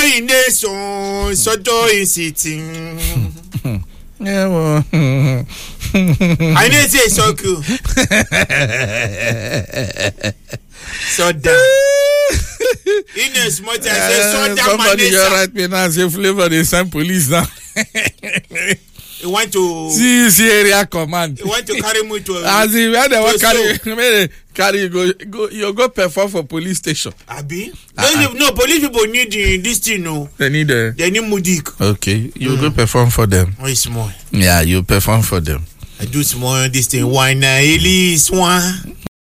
in nation, soto in sitting. Yeah, well. I didn't say so cool. So down. In as much as I saw that somebody Manessa. write me now say Flavor they send police now. He went to See area command. he went to carry me to As if where they want so. carry you go perform for police station. Abi? No, police people need this thing, no. They need Mudik. okay, you go perform for them. Oh, it's small. Yeah, you perform for them. I do small this thing. Why na Eli Swan?